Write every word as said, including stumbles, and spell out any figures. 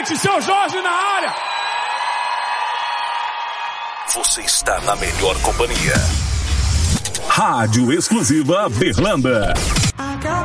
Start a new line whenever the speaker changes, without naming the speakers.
Gente, seu Jorge na área.
Você está na melhor companhia.
Rádio Exclusiva Berlanda.